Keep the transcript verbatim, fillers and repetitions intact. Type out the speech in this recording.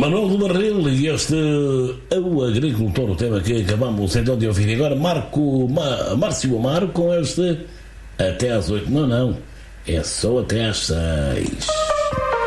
Manuel do Barril e este é o agricultor, o tema que acabamos então de ouvir agora. Marco, Ma, Márcio Amaro com este até às oito. Não, não, é só até às seis.